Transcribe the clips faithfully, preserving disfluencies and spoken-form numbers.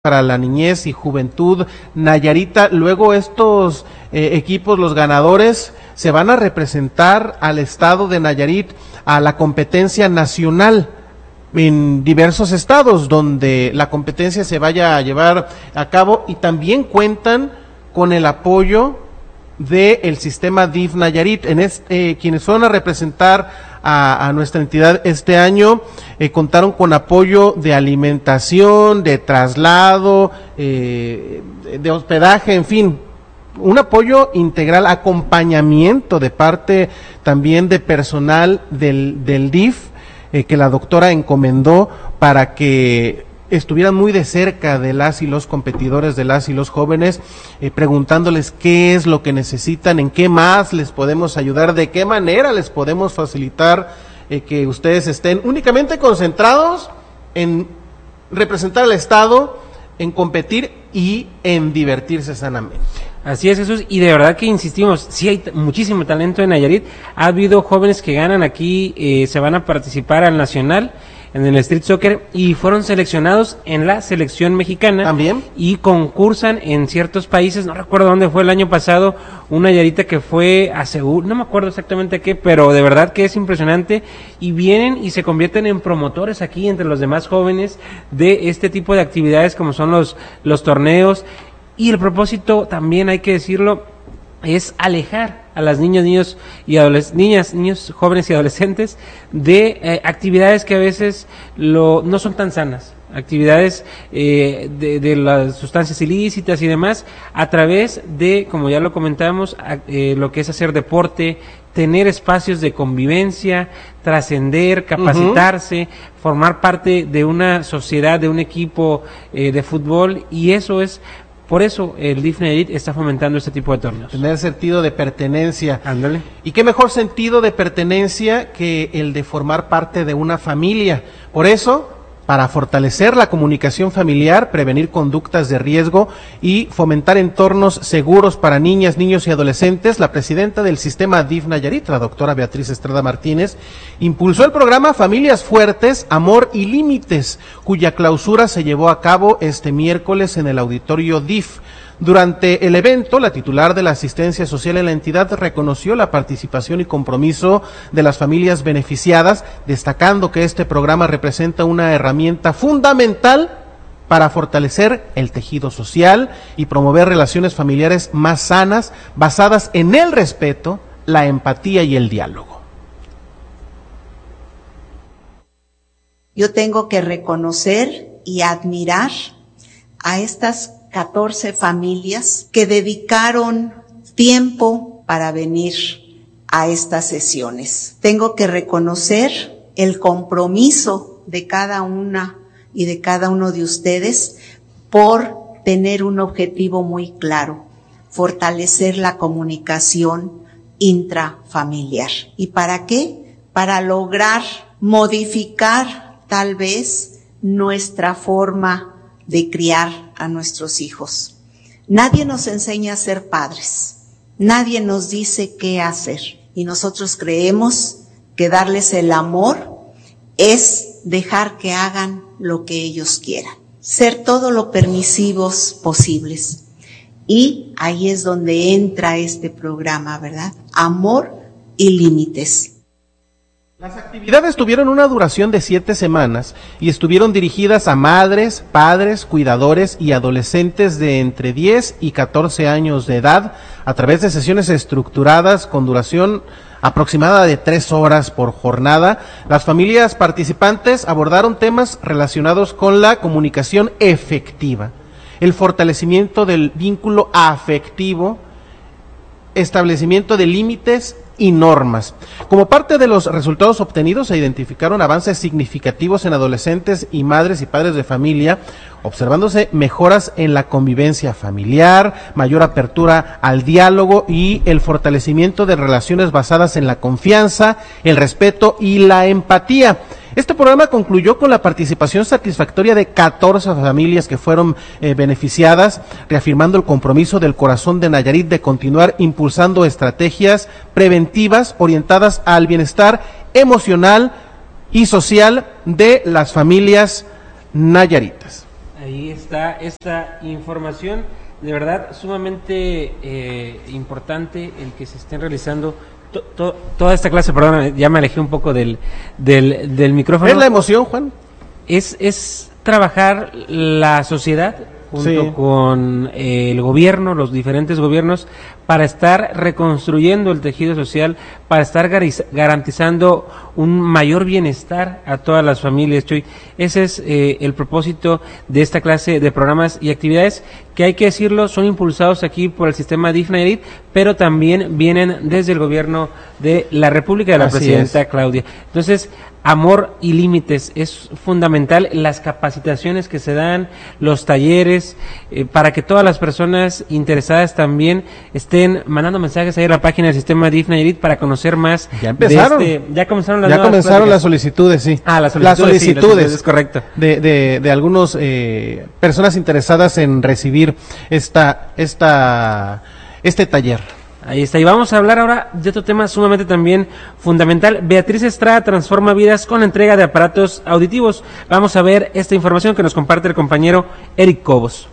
para la niñez y juventud Nayarita. Luego estos eh, equipos, los ganadores, se van a representar al estado de Nayarit a la competencia nacional en diversos estados donde la competencia se vaya a llevar a cabo, y también cuentan con el apoyo del sistema D I F Nayarit. En este, eh, quienes fueron a representar a, a nuestra entidad este año eh, contaron con apoyo de alimentación, de traslado, eh, de hospedaje, en fin, un apoyo integral, acompañamiento de parte también de personal del, del D I F eh, que la doctora encomendó para que estuvieran muy de cerca de las y los competidores, de las y los jóvenes, eh, preguntándoles qué es lo que necesitan, en qué más les podemos ayudar, de qué manera les podemos facilitar eh, que ustedes estén únicamente concentrados en representar al Estado, en competir y en divertirse sanamente. Así es, Jesús, y de verdad que insistimos, sí hay t- muchísimo talento en Nayarit. Ha habido jóvenes que ganan aquí, eh, se van a participar al nacional en el street soccer y fueron seleccionados en la selección mexicana. También. Y concursan en ciertos países. No recuerdo dónde fue el año pasado, una Nayarita que fue a Seúl, no me acuerdo exactamente qué, pero de verdad que es impresionante, y vienen y se convierten en promotores aquí entre los demás jóvenes de este tipo de actividades como son los, los torneos. Y el propósito, también hay que decirlo, es alejar a las niñas, niños y adoles- niñas, niños, jóvenes y adolescentes de eh, actividades que a veces lo, no son tan sanas, actividades eh, de, de las sustancias ilícitas y demás, a través de, como ya lo comentamos, a, eh, lo que es hacer deporte, tener espacios de convivencia, trascender, capacitarse, uh-huh. formar parte de una sociedad, de un equipo eh, de fútbol, y eso es. Por eso el D I F Nayarit está fomentando este tipo de torneos. Tener sentido de pertenencia. Ándale. Y qué mejor sentido de pertenencia que el de formar parte de una familia. Por eso, para fortalecer la comunicación familiar, prevenir conductas de riesgo y fomentar entornos seguros para niñas, niños y adolescentes, la presidenta del sistema D I F Nayarit, la doctora Beatriz Estrada Martínez, impulsó el programa Familias Fuertes, Amor y Límites, cuya clausura se llevó a cabo este miércoles en el auditorio D I F. Durante el evento, la titular de la asistencia social en la entidad reconoció la participación y compromiso de las familias beneficiadas, destacando que este programa representa una herramienta fundamental para fortalecer el tejido social y promover relaciones familiares más sanas, basadas en el respeto, la empatía y el diálogo. Yo tengo que reconocer y admirar a estas catorce familias que dedicaron tiempo para venir a estas sesiones. Tengo que reconocer el compromiso de cada una y de cada uno de ustedes por tener un objetivo muy claro: fortalecer la comunicación intrafamiliar. ¿Y para qué? Para lograr modificar tal vez nuestra forma de criar a nuestros hijos. Nadie nos enseña a ser padres, nadie nos dice qué hacer, y nosotros creemos que darles el amor es dejar que hagan lo que ellos quieran, ser todo lo permisivos posibles. Y ahí es donde entra este programa, ¿verdad? Amor y límites. Las actividades tuvieron una duración de siete semanas y estuvieron dirigidas a madres, padres, cuidadores y adolescentes de entre diez y catorce años de edad, a través de sesiones estructuradas con duración aproximada de tres horas por jornada. Las familias participantes abordaron temas relacionados con la comunicación efectiva, el fortalecimiento del vínculo afectivo, establecimiento de límites y normas. Como parte de los resultados obtenidos, se identificaron avances significativos en adolescentes y madres y padres de familia, observándose mejoras en la convivencia familiar, mayor apertura al diálogo y el fortalecimiento de relaciones basadas en la confianza, el respeto y la empatía. Este programa concluyó con la participación satisfactoria de catorce familias que fueron eh, beneficiadas, reafirmando el compromiso del Corazón de Nayarit de continuar impulsando estrategias preventivas orientadas al bienestar emocional y social de las familias nayaritas. Ahí está esta información, de verdad sumamente eh, importante el que se estén realizando to, to, toda esta clase. Perdón, ya me alejé un poco del, del, del micrófono. ¿Es la emoción, Juan? Es, es trabajar la sociedad junto sí. con eh, el gobierno, los diferentes gobiernos, para estar reconstruyendo el tejido social, para estar garantizando un mayor bienestar a todas las familias, Chuy. Ese es eh, el propósito de esta clase de programas y actividades que, hay que decirlo, son impulsados aquí por el sistema D I F Nayarit, pero también vienen desde el gobierno de la República, de la Así presidenta es. Claudia. Entonces, amor y límites, es fundamental las capacitaciones que se dan, los talleres, eh, para que todas las personas interesadas también estén mandando mensajes ahí a la página del sistema D I F Nayarit para conocer más. Ya empezaron. De este, ya comenzaron las ya nuevas comenzaron pláticas. las solicitudes, sí. Ah, las solicitudes, las sí, solicitudes, las solicitudes, es correcto. De, de, de algunos eh, personas interesadas en recibir esta, esta, este taller. Ahí está, y vamos a hablar ahora de otro tema sumamente también fundamental. Beatriz Estrada transforma vidas con la entrega de aparatos auditivos. Vamos a ver esta información que nos comparte el compañero Eric Cobos.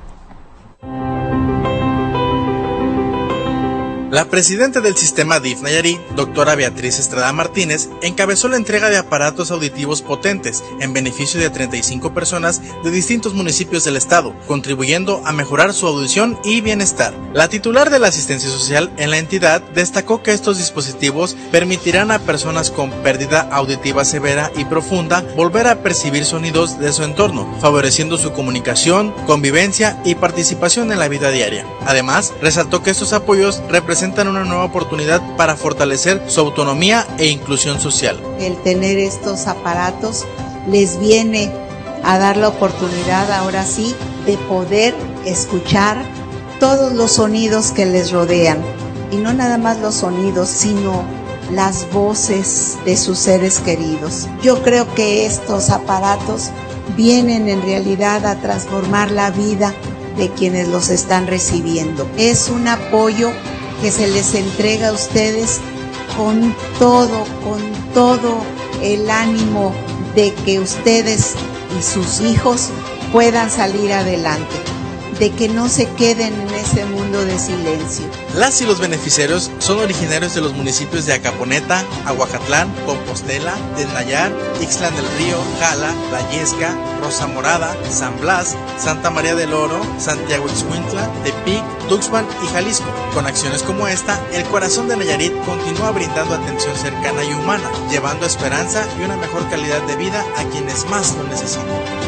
La presidenta del sistema D I F Nayarit, doctora Beatriz Estrada Martínez, encabezó la entrega de aparatos auditivos potentes en beneficio de treinta y cinco personas de distintos municipios del estado, contribuyendo a mejorar su audición y bienestar. La titular de la asistencia social en la entidad destacó que estos dispositivos permitirán a personas con pérdida auditiva severa y profunda volver a percibir sonidos de su entorno, favoreciendo su comunicación, convivencia y participación en la vida diaria. Además, resaltó que estos apoyos representan una nueva oportunidad para fortalecer su autonomía e inclusión social. El tener estos aparatos les viene a dar la oportunidad ahora sí de poder escuchar todos los sonidos que les rodean, y no nada más los sonidos, sino las voces de sus seres queridos. Yo creo que estos aparatos vienen en realidad a transformar la vida de quienes los están recibiendo. Es un apoyo que se les entrega a ustedes con todo, con todo el ánimo de que ustedes y sus hijos puedan salir adelante, de que no se queden en ese mundo de silencio. Las y los beneficiarios son originarios de los municipios de Acaponeta, Aguacatlán, Compostela, Tenayar, Ixtlán del Río, Jala, La Yesca, Rosa Morada, San Blas, Santa María del Oro, Santiago Ixcuintla, Tepic, Tuxpan y Jalisco. Con acciones como esta, el corazón de Nayarit continúa brindando atención cercana y humana, llevando esperanza y una mejor calidad de vida a quienes más lo necesitan.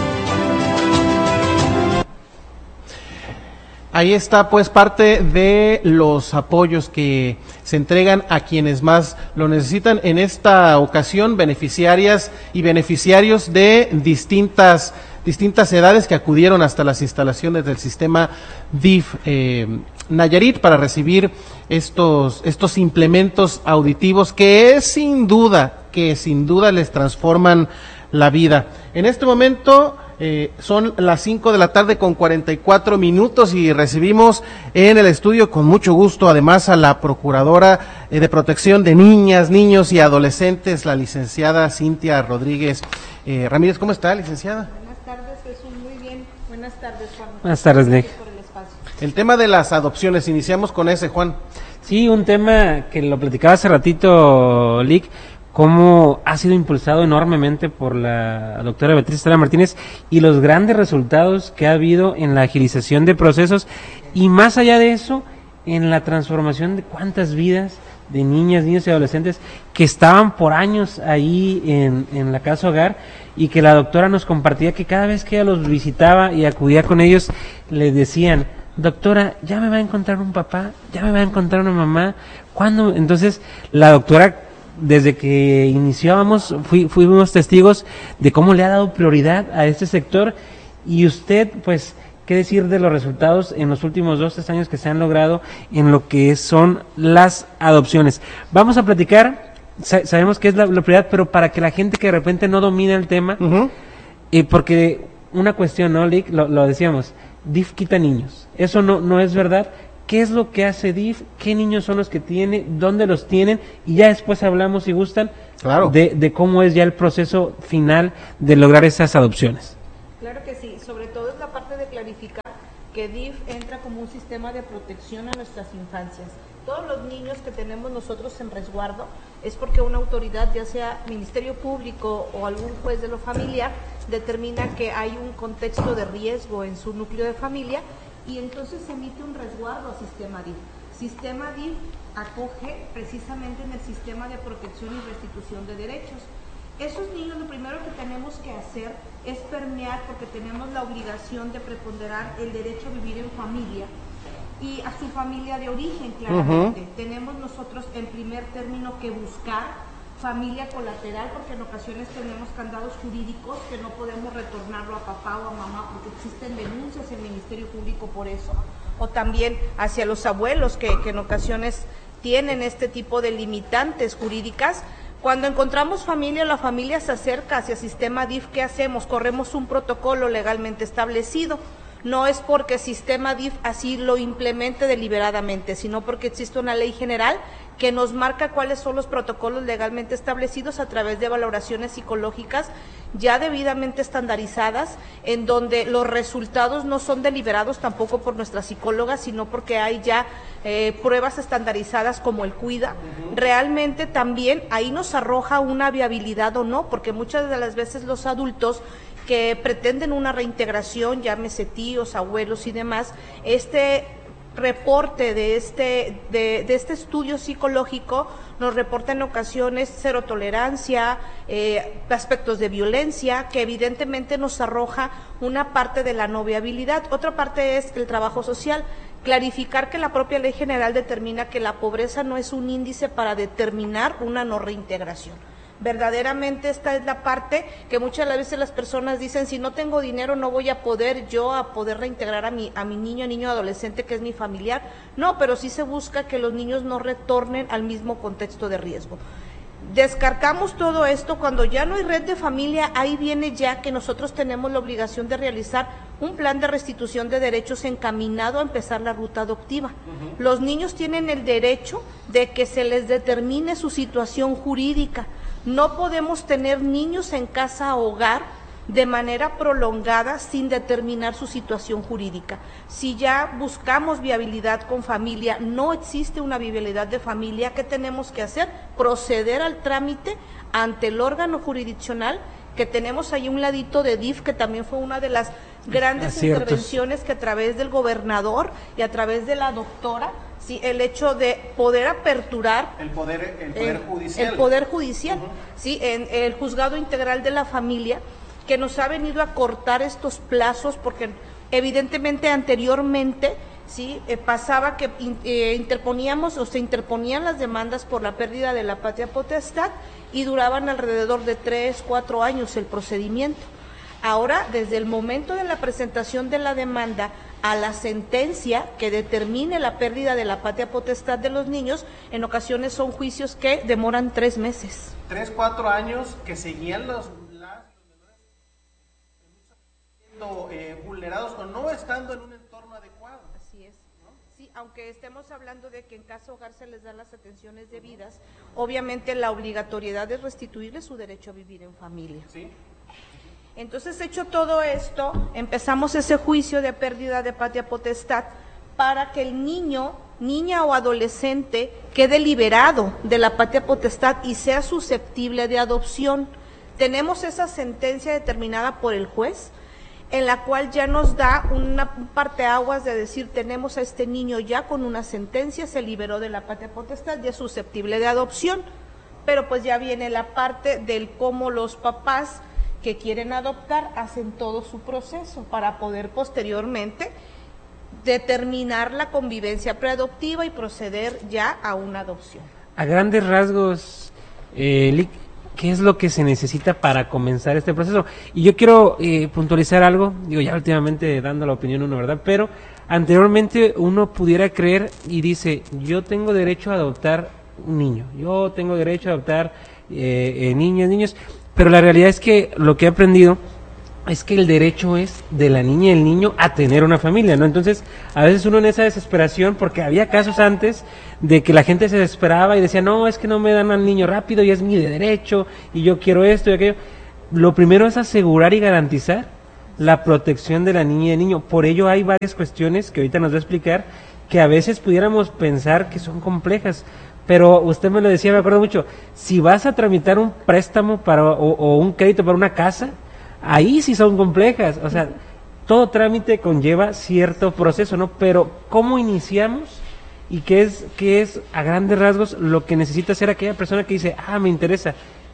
Ahí está pues parte de los apoyos que se entregan a quienes más lo necesitan. En esta ocasión, beneficiarias y beneficiarios de distintas distintas edades que acudieron hasta las instalaciones del sistema D I F eh, Nayarit para recibir estos estos implementos auditivos que es sin duda, que sin duda les transforman la vida. En este momento Eh, son las cinco de la tarde con cuarenta y cuatro minutos y recibimos en el estudio con mucho gusto además a la Procuradora eh, de Protección de Niñas, Niños y Adolescentes, la licenciada Cintia Rodríguez eh, Ramírez. ¿Cómo está, licenciada? Buenas tardes, Jesús, muy bien. Buenas tardes, Juan. Buenas tardes, Nick. Por el espacio. El tema de las adopciones, iniciamos con ese, Juan. Sí, un tema que lo platicaba hace ratito, Lick, cómo ha sido impulsado enormemente por la doctora Beatriz Estrada Martínez y los grandes resultados que ha habido en la agilización de procesos y más allá de eso, en la transformación de cuántas vidas de niñas, niños y adolescentes que estaban por años ahí en, en la casa hogar y que la doctora nos compartía que cada vez que ella los visitaba y acudía con ellos, les decían: doctora, ya me va a encontrar un papá, ya me va a encontrar una mamá. ¿Cuándo? Entonces, la doctora, desde que iniciábamos, fui, fuimos testigos de cómo le ha dado prioridad a este sector, y usted, pues, qué decir de los resultados en los últimos dos, tres años que se han logrado en lo que son las adopciones. Vamos a platicar, sa- sabemos que es la, la prioridad, pero para que la gente que de repente no domina el tema, Uh-huh. eh, porque una cuestión, ¿no, Lick? Lo, lo decíamos, D I F quita niños, eso no, no es verdad. ¿Qué es lo que hace D I F? ¿Qué niños son los que tiene? ¿Dónde los tienen? Y ya después hablamos, si gustan, Claro. de, de cómo es ya el proceso final de lograr esas adopciones. Claro que sí, sobre todo es la clarificar que D I F entra como un sistema de protección a nuestras infancias. Todos los niños que tenemos nosotros en resguardo es porque una autoridad, ya sea Ministerio Público o algún juez de lo familiar, determina que hay un contexto de riesgo en su núcleo de familia y entonces se emite un resguardo al sistema D I F. Sistema D I F acoge precisamente en el sistema de protección y restitución de derechos. Esos niños, lo primero que tenemos que hacer es permear, porque tenemos la obligación de preponderar el derecho a vivir en familia y a su familia de origen, claramente. Uh-huh. Tenemos nosotros en primer término que buscar familia colateral, porque en ocasiones tenemos candados jurídicos que no podemos retornarlo a papá o a mamá porque existen denuncias en el Ministerio Público por eso, o también hacia los abuelos que, que en ocasiones tienen este tipo de limitantes jurídicas. Cuando encontramos familia, la familia se acerca hacia sistema D I F, ¿qué hacemos? Corremos un protocolo legalmente establecido. No es porque sistema D I F así lo implemente deliberadamente, sino porque existe una ley general que nos marca cuáles son los protocolos legalmente establecidos a través de valoraciones psicológicas ya debidamente estandarizadas, en donde los resultados no son deliberados tampoco por nuestras psicólogas, sino porque hay ya eh, pruebas estandarizadas como el CUIDA. Uh-huh. Realmente también ahí nos arroja una viabilidad o no, porque muchas de las veces los adultos que pretenden una reintegración, llámese tíos, abuelos y demás, este reporte de este, de, de este estudio psicológico nos reporta en ocasiones cero tolerancia, eh, aspectos de violencia, que evidentemente nos arroja una parte de la no viabilidad. Otra parte es el trabajo social. Clarificar que la propia ley general determina que la pobreza no es un índice para determinar una no reintegración. Verdaderamente esta es la parte que muchas de las veces las personas dicen, si no tengo dinero no voy a poder yo a poder reintegrar a mi, a mi niño, niño adolescente que es mi familiar. No, pero sí se busca que los niños no retornen al mismo contexto de riesgo. Descartamos todo esto cuando ya no hay red de familia, ahí viene ya que nosotros tenemos la obligación de realizar un plan de restitución de derechos encaminado a empezar la ruta adoptiva. Uh-huh. Los niños tienen el derecho de que se les determine su situación jurídica. No podemos tener niños en casa hogar de manera prolongada sin determinar su situación jurídica. Si ya buscamos viabilidad con familia, no existe una viabilidad de familia, ¿qué tenemos que hacer? Proceder al trámite ante el órgano jurisdiccional, que tenemos ahí un ladito de D I F, que también fue una de las grandes Aciertos. intervenciones que a través del gobernador y a través de la doctora, sí, el hecho de poder aperturar el poder, el poder el, judicial, el poder judicial, uh-huh. sí, en el juzgado integral de la familia, que nos ha venido a cortar estos plazos, porque evidentemente anteriormente sí eh, pasaba que eh, interponíamos o se interponían las demandas por la pérdida de la patria potestad y duraban alrededor de tres, cuatro años el procedimiento. Ahora, desde el momento de la presentación de la demanda a la sentencia que determine la pérdida de la patria potestad de los niños, en ocasiones son juicios que demoran tres meses. Tres, cuatro años que seguían los, las, los menores eh, vulnerados o no estando en un entorno adecuado. Así es. Sí, aunque estemos hablando de que en casa hogar se les dan las atenciones debidas, obviamente la obligatoriedad es restituirles su derecho a vivir en familia. Sí. Entonces, hecho todo esto, empezamos ese juicio de pérdida de patria potestad para que el niño, niña o adolescente quede liberado de la patria potestad y sea susceptible de adopción. Tenemos esa sentencia determinada por el juez, en la cual ya nos da una un parteaguas de decir, tenemos a este niño ya con una sentencia, se liberó de la patria potestad, ya es susceptible de adopción, pero pues ya viene la parte del cómo los papás que quieren adoptar hacen todo su proceso para poder posteriormente determinar la convivencia preadoptiva y proceder ya a una adopción. A grandes rasgos, eh, Lic, ¿qué es lo que se necesita para comenzar este proceso? Y yo quiero eh, puntualizar algo, digo ya últimamente dando la opinión uno, ¿verdad? Pero anteriormente uno pudiera creer y dice, yo tengo derecho a adoptar un niño, yo tengo derecho a adoptar eh, eh, niñas, niños, pero la realidad es que lo que he aprendido es que el derecho es de la niña y el niño a tener una familia, ¿no? Entonces, a veces uno en esa desesperación, porque había casos antes de que la gente se desesperaba y decía, no, es que no me dan al niño rápido y es mi derecho y yo quiero esto y aquello. Lo primero es asegurar y garantizar la protección de la niña y el niño. Por ello hay varias cuestiones que ahorita nos va a explicar, que a veces pudiéramos pensar que son complejas, pero usted me lo decía, me acuerdo mucho, si vas a tramitar un préstamo para o, o un crédito para una casa, ahí sí son complejas, o sea, todo trámite conlleva cierto proceso, ¿no? Pero ¿cómo iniciamos? ¿Y qué es, qué es a grandes rasgos lo que necesita hacer aquella persona que dice, ah, me interesa,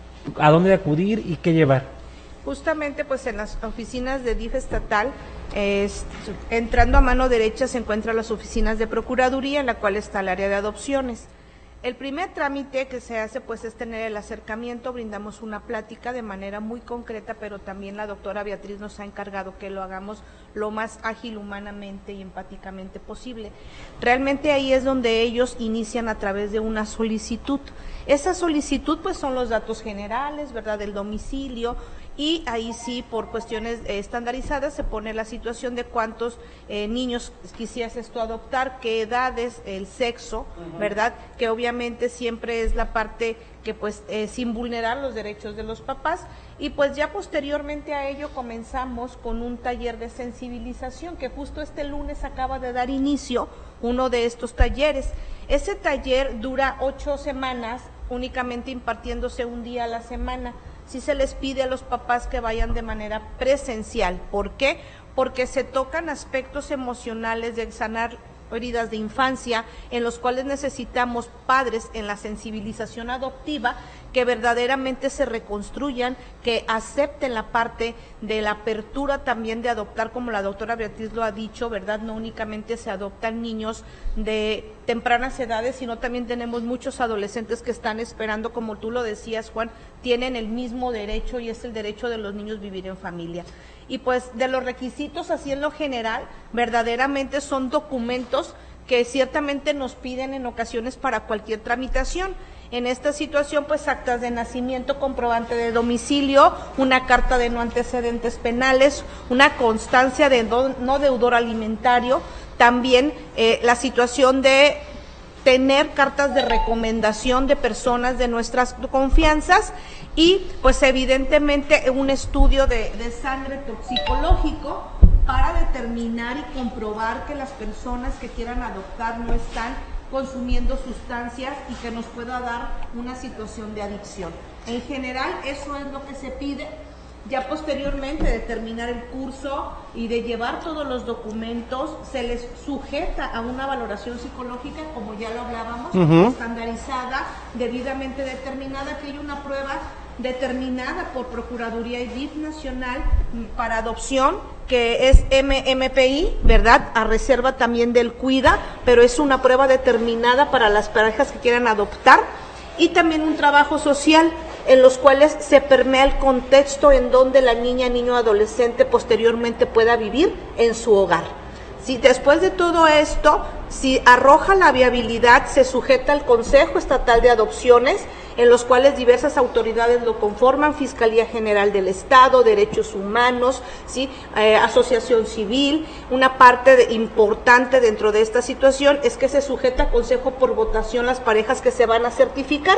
a dónde acudir y qué llevar? Justamente pues en las oficinas de D I F estatal, eh, entrando a mano derecha se encuentran las oficinas de Procuraduría, en la cual está el área de adopciones. El primer trámite que se hace pues es tener el acercamiento, brindamos una plática de manera muy concreta, pero también la doctora Beatriz nos ha encargado que lo hagamos lo más ágil, humanamente y empáticamente posible. Realmente ahí es donde ellos inician a través de una solicitud. Esa solicitud pues son los datos generales, ¿verdad?, del domicilio, y ahí sí, por cuestiones eh, estandarizadas, se pone la situación de cuántos eh, niños quisieras tú adoptar, qué edades, el sexo, ¿verdad?, que obviamente siempre es la parte que pues eh, sin vulnerar los derechos de los papás, y pues ya posteriormente a ello comenzamos con un taller de sensibilización que justo este lunes acaba de dar inicio uno de estos talleres. Ese taller dura ocho semanas, únicamente impartiéndose un día a la semana. Sí se les pide a los papás que vayan de manera presencial. ¿Por qué? Porque se tocan aspectos emocionales de sanar heridas de infancia, en los cuales necesitamos padres en la sensibilización adoptiva que verdaderamente se reconstruyan, que acepten la parte de la apertura también de adoptar, como la doctora Beatriz lo ha dicho, ¿verdad? No únicamente se adoptan niños de tempranas edades, sino también tenemos muchos adolescentes que están esperando, como tú lo decías, Juan, tienen el mismo derecho, y es el derecho de los niños vivir en familia. Y pues de los requisitos así en lo general, verdaderamente son documentos que ciertamente nos piden en ocasiones para cualquier tramitación. En esta situación, pues actas de nacimiento, comprobante de domicilio, una carta de no antecedentes penales, una constancia de no, no deudor alimentario, también eh, la situación de tener cartas de recomendación de personas de nuestras confianzas, y pues evidentemente un estudio de, de sangre toxicológico para determinar y comprobar que las personas que quieran adoptar no están consumiendo sustancias y que nos pueda dar una situación de adicción. En general, eso es lo que se pide. Ya posteriormente de terminar el curso y de llevar todos los documentos, se les sujeta a una valoración psicológica, como ya lo hablábamos, uh-huh. estandarizada, debidamente determinada, que hay una prueba determinada por Procuraduría y D I F Nacional para adopción, que es M M P I, ¿verdad?, a reserva también del CUIDA, pero es una prueba determinada para las parejas que quieran adoptar, y también un trabajo social en los cuales se permea el contexto en donde la niña, niño, adolescente posteriormente pueda vivir en su hogar. Si después de todo esto, si arroja la viabilidad, se sujeta al Consejo Estatal de Adopciones, en los cuales diversas autoridades lo conforman: Fiscalía General del Estado, Derechos Humanos, ¿sí? eh, Asociación Civil. Una parte de, importante dentro de esta situación es que se sujeta a consejo por votación las parejas que se van a certificar.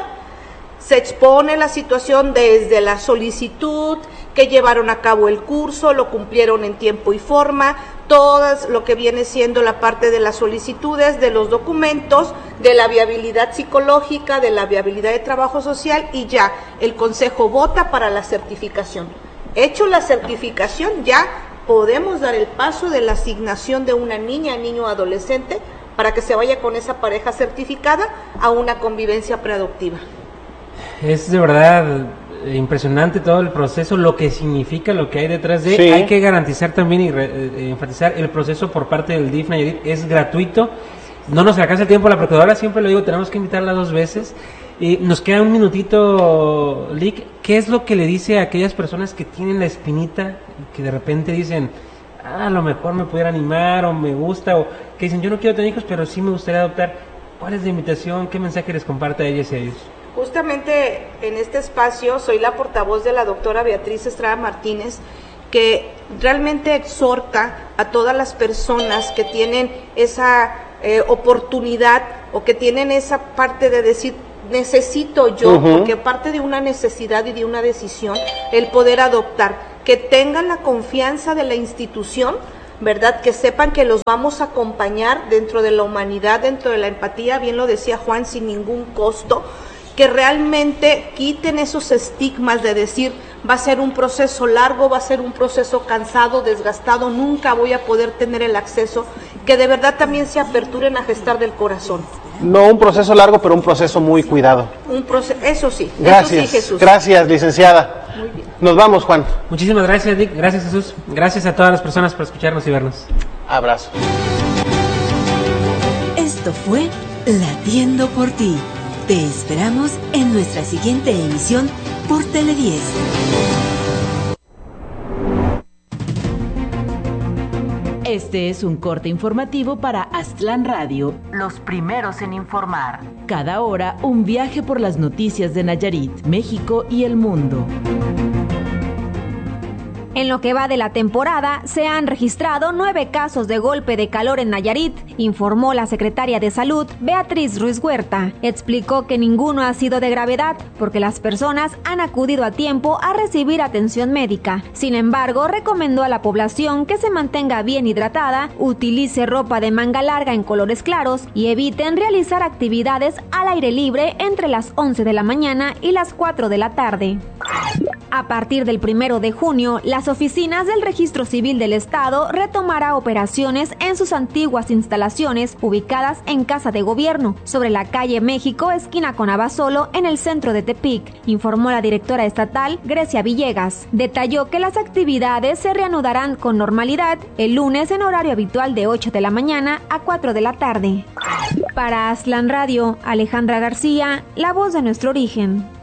Se expone la situación desde la solicitud, que llevaron a cabo el curso, lo cumplieron en tiempo y forma, todas lo que viene siendo la parte de las solicitudes, de los documentos, de la viabilidad psicológica, de la viabilidad de trabajo social, y ya el consejo vota para la certificación. Hecho la certificación, ya podemos dar el paso de la asignación de una niña, niño, adolescente, para que se vaya con esa pareja certificada a una convivencia preadoptiva. Es de verdad impresionante todo el proceso, lo que significa, lo que hay detrás de. Sí. Hay que garantizar también y re, eh, enfatizar el proceso por parte del D I F Nayarit, es gratuito. No nos alcanza el tiempo, la procuradora siempre lo digo, tenemos que invitarla dos veces. Y nos queda un minutito, Lick. ¿Qué es lo que le dice a aquellas personas que tienen la espinita y que de repente dicen, ah, a lo mejor me pudiera animar, o me gusta, o que dicen, yo no quiero tener hijos, pero sí me gustaría adoptar? ¿Cuál es la invitación? ¿Qué mensaje les comparte a ellas y a ellos? Justamente en este espacio soy la portavoz de la doctora Beatriz Estrada Martínez, que realmente exhorta a todas las personas que tienen esa eh, oportunidad, o que tienen esa parte de decir, necesito yo, uh-huh. porque parte de una necesidad y de una decisión, el poder adoptar, que tengan la confianza de la institución, ¿verdad? Que sepan que los vamos a acompañar dentro de la humanidad, dentro de la empatía, bien lo decía Juan, sin ningún costo, que realmente quiten esos estigmas de decir, va a ser un proceso largo, va a ser un proceso cansado, desgastado, nunca voy a poder tener el acceso, que de verdad también se aperturen a gestar del corazón. No un proceso largo, pero un proceso muy cuidado. Un proceso, eso sí, gracias, eso sí, Jesús. Gracias, licenciada. Muy bien. Nos vamos, Juan. Muchísimas gracias, Dick. Gracias, Jesús. Gracias a todas las personas por escucharnos y vernos. Abrazo. Esto fue Latiendo por Ti. Te esperamos en nuestra siguiente emisión por Tele diez. Este es un corte informativo para Aztlán Radio, los primeros en informar. Cada hora, un viaje por las noticias de Nayarit, México y el mundo. En lo que va de la temporada, se han registrado nueve casos de golpe de calor en Nayarit, informó la secretaria de Salud, Beatriz Ruiz Huerta. Explicó que ninguno ha sido de gravedad, porque las personas han acudido a tiempo a recibir atención médica. Sin embargo, recomendó a la población que se mantenga bien hidratada, utilice ropa de manga larga en colores claros y eviten realizar actividades al aire libre entre las once de la mañana y las cuatro de la tarde. A partir del primero de junio, las oficinas del Registro Civil del Estado retomará operaciones en sus antiguas instalaciones ubicadas en Casa de Gobierno, sobre la calle México, esquina con Abasolo, en el centro de Tepic, informó la directora estatal, Grecia Villegas. Detalló que las actividades se reanudarán con normalidad el lunes en horario habitual de ocho de la mañana a cuatro de la tarde. Para Aztlán Radio, Alejandra García, la voz de nuestro origen.